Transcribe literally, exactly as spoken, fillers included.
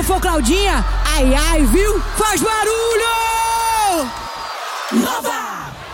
não for Claudinha, ai ai, viu? Faz barulho! Nova!